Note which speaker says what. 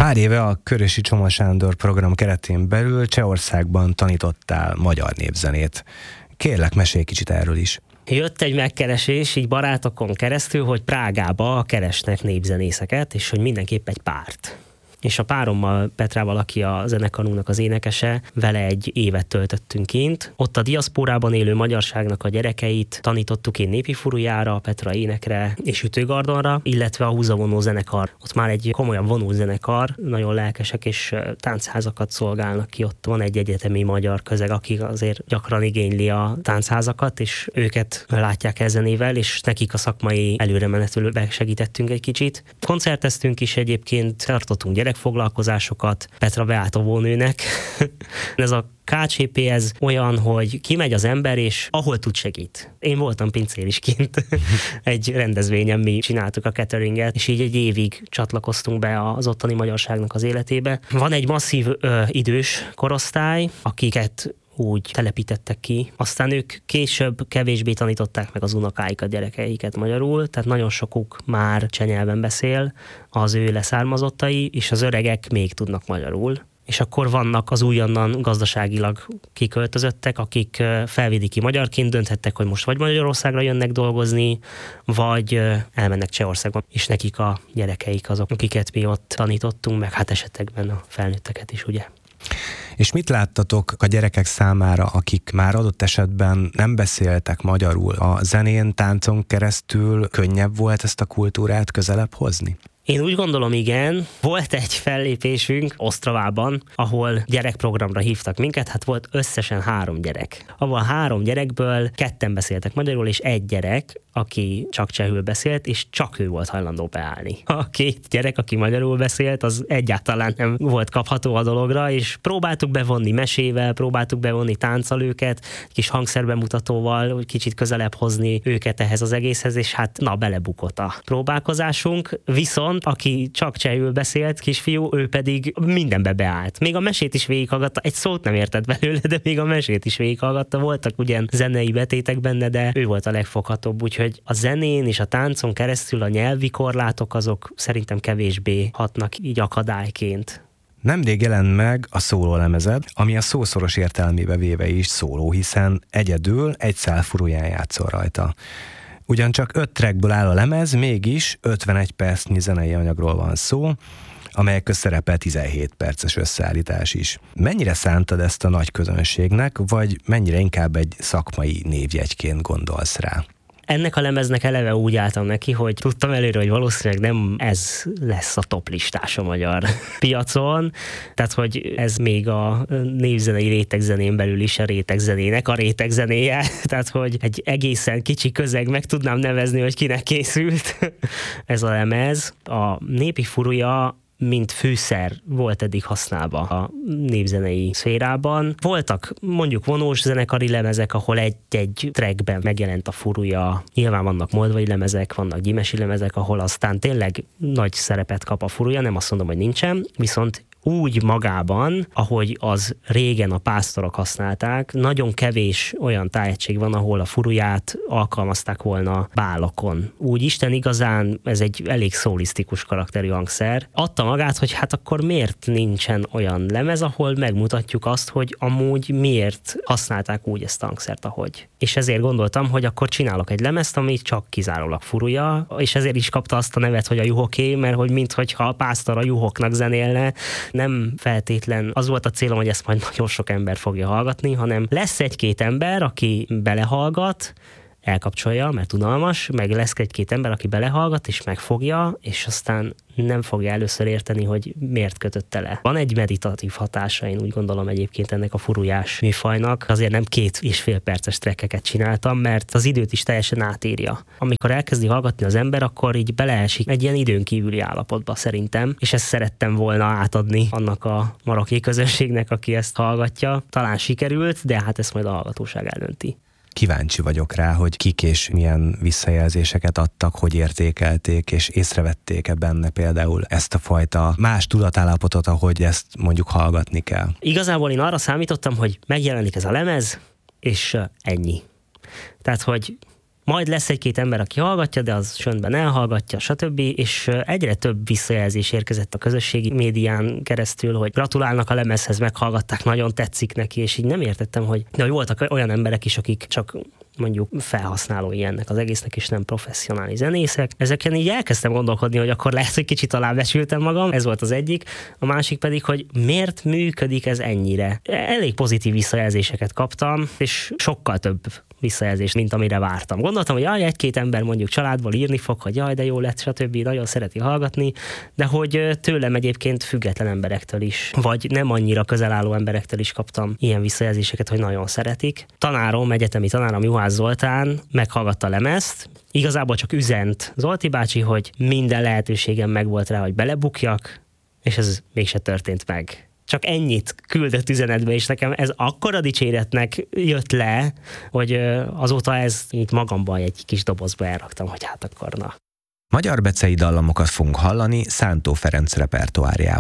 Speaker 1: Pár éve a Körösi Csoma Sándor program keretén belül Csehországban tanítottál magyar népzenét. Kérlek, mesélj kicsit erről is.
Speaker 2: Jött egy megkeresés így barátokon keresztül, hogy Prágába keresnek népzenészeket, és hogy mindenképp egy párt. És a párommal, Petrával, aki a zenekarunknak az énekese, vele egy évet töltöttünk kint. Ott a diaszpórában élő magyarságnak a gyerekeit tanítottuk én népi furujára, Petra énekre és ütőgardonra, illetve a húzavonó zenekar. Ott már egy komolyabb vonózenekar, nagyon lelkesek és táncházakat szolgálnak ki. Ott van egy egyetemi magyar közeg, aki azért gyakran igényli a táncházakat, és őket látják el zenével, és nekik a szakmai előremenetülőbe segítettünk egy kicsit. Koncerteztünk is egyébként, tartottunk gyerekfoglalkozásokat Petra Beátovónőnek. Ez a KCP ez olyan, hogy kimegy az ember, és ahol tud segít. Én voltam pincér is kint. Egy rendezvényen mi csináltuk a cateringet, és így egy évig csatlakoztunk be az ottani magyarságnak az életébe. Van egy masszív idős korosztály, akiket úgy telepítettek ki. Aztán ők később kevésbé tanították meg az unokáikat, gyerekeiket magyarul, tehát nagyon sokuk már cseh nyelven beszél, az ő leszármazottai, és az öregek még tudnak magyarul. És akkor vannak az újonnan gazdaságilag kiköltözöttek, akik felvidéki magyarként dönthettek, hogy most vagy Magyarországra jönnek dolgozni, vagy elmennek Csehországba, és nekik a gyerekeik azok, akiket mi ott tanítottunk, meg hát esetekben a felnőtteket is, ugye.
Speaker 1: És mit láttatok a gyerekek számára, akik már adott esetben nem beszéltek magyarul? A zenén, táncon keresztül könnyebb volt ezt a kultúrát közelebb hozni?
Speaker 2: Én úgy gondolom, igen. Volt egy fellépésünk Ostravában, ahol gyerekprogramra hívtak minket, hát volt összesen 3 gyerek. Abban 3 gyerekből 2 beszéltek magyarul, és 1 gyerek, aki csak csehül beszélt, és csak ő volt hajlandó beállni. A 2 gyerek, aki magyarul beszélt, az egyáltalán nem volt kapható a dologra, és próbáltuk bevonni mesével, próbáltuk bevonni tánccal őket, kis hangszerbemutatóval, hogy kicsit közelebb hozni őket ehhez az egészhez, és hát belebukott a próbálkozásunk. Viszont aki csak csehül beszélt, kisfiú, ő pedig mindenbe beállt. Még a mesét is végighallgatta, egy szót nem értett belőle, de még a mesét is végighallgatta. Voltak ugyan zenei betétek benne, de ő volt a legfoghatóbb, úgyhogy a zenén és a táncon keresztül a nyelvi korlátok azok szerintem kevésbé hatnak így akadályként.
Speaker 1: Nemrég jelent meg a szólólemezed, ami a szószoros értelmébe véve is szóló, hiszen egyedül egy szál furuján játszol rajta. Ugyancsak 5 trackből áll a lemez, mégis 51 percnyi zenei anyagról van szó, amelyek közt szerepel 17 perces összeállítás is. Mennyire szántad ezt a nagy közönségnek, vagy mennyire inkább egy szakmai névjegyként gondolsz rá?
Speaker 2: Ennek a lemeznek eleve úgy álltam neki, hogy tudtam előre, hogy valószínűleg nem ez lesz a top listás a magyar piacon, tehát hogy ez még a névzenei rétegzenén belül is a rétegzenének a rétegzenéje, tehát hogy egy egészen kicsi közeg meg tudnám nevezni, hogy kinek készült ez a lemez. A népi furuja mint fűszer volt eddig használva a népzenei szférában. Voltak mondjuk vonós zenekari lemezek, ahol egy trackben megjelent a furuja. Nyilván vannak moldvai lemezek, vannak gyimesi lemezek, ahol aztán tényleg nagy szerepet kap a furuja, nem azt mondom, hogy nincsen, viszont úgy magában, ahogy az régen a pásztorok használták, nagyon kevés olyan tájegység van, ahol a furuját alkalmazták volna bálokon. Úgy Isten igazán ez egy elég szólisztikus karakterű hangszer. Adta magát, hogy hát akkor miért nincsen olyan lemez, ahol megmutatjuk azt, hogy amúgy miért használták úgy ezt a hangszert, ahogy. És ezért gondoltam, hogy akkor csinálok egy lemezt, ami csak kizárólag furuja, és ezért is kapta azt a nevet, hogy a juhoké, mert hogy minthogyha a pásztor a juhoknak zenélne, nem feltétlen az volt a célom, hogy ezt majd nagyon sok ember fogja hallgatni, hanem lesz 1-2 ember, aki belehallgat, elkapcsolja, mert unalmas, meg lesz 1-2 ember, aki belehallgat, és megfogja, és aztán nem fogja először érteni, hogy miért kötötte le. Van egy meditatív hatása, én úgy gondolom egyébként ennek a furujás műfajnak. Azért nem 2,5 perces trekkeket csináltam, mert az időt is teljesen átírja. Amikor elkezdi hallgatni az ember, akkor így beleesik egy ilyen időn kívüli állapotba szerintem, és ezt szerettem volna átadni annak a marokkai közönségnek, aki ezt hallgatja. Talán sikerült, de hát ezt majd a hallgatóság eldönti.
Speaker 1: Kíváncsi vagyok rá, hogy kik és milyen visszajelzéseket adtak, hogy értékelték, és észrevették-e benne például ezt a fajta más tudatállapotot, ahogy ezt mondjuk hallgatni kell.
Speaker 2: Igazából én arra számítottam, hogy megjelenik ez a lemez, és ennyi. Tehát, hogy Majd lesz egy-két ember, aki hallgatja, de az csöndben elhallgatja, stb. És egyre több visszajelzés érkezett a közösségi médián keresztül, hogy gratulálnak a lemezhez, meghallgatták, nagyon tetszik neki, és így nem értettem, hogy voltak olyan emberek is, akik csak mondjuk felhasználói ennek az egésznek, és nem professzionális zenészek. Ezeken így elkezdtem gondolkodni, hogy akkor lehet, hogy kicsit alábecsültem magam, ez volt az egyik. A másik pedig, hogy miért működik ez ennyire. Elég pozitív visszajelzéseket kaptam, és sokkal több visszajelzést, mint amire vártam. Gondoltam, hogy jaj, egy-két ember mondjuk családból írni fog, hogy jaj, de jó lett, stb. Nagyon szereti hallgatni, de hogy tőlem egyébként független emberektől is, vagy nem annyira közel álló emberektől is kaptam ilyen visszajelzéseket, hogy nagyon szeretik. Tanárom, egyetemi tanárom Juhász Zoltán meghallgatta a lemezt, igazából csak üzent Zolti bácsi, hogy minden lehetőségem megvolt rá, hogy belebukjak, és ez mégse történt meg. Csak ennyit küldött üzenetbe, és nekem ez akkora dicséretnek jött le, hogy azóta ezt így magamban egy kis dobozba elraktam, hogy hát akkor na.
Speaker 1: Magyar becei dallamokat fogunk hallani Szántó Ferenc repertoárjában.